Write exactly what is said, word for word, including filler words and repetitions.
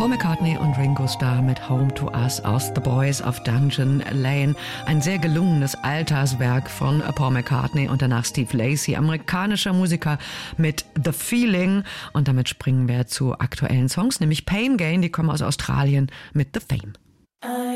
Paul McCartney und Ringo Starr mit Home to Us aus The Boys of Dungeon Lane. Ein sehr gelungenes Alltagswerk von Paul McCartney und danach Steve Lacy, amerikanischer Musiker mit The Feeling. Und damit springen wir zu aktuellen Songs, nämlich Pain Gain, die kommen aus Australien mit The Fame.